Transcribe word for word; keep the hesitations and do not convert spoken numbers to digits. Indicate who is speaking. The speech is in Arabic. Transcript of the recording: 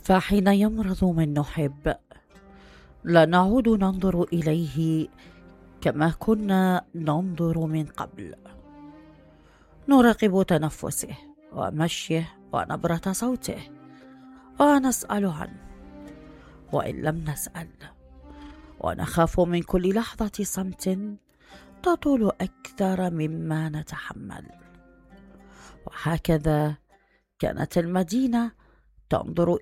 Speaker 1: فحين يمرض من نحب لا نعود ننظر إليه كما كنا ننظر من قبل. نراقب تنفسه ومشيه ونبرة صوته ونسأل عنه وإن لم نسأل، ونخاف من كل لحظة صمت تطول أكثر مما نتحمل. وهكذا كانت المدينة تنظر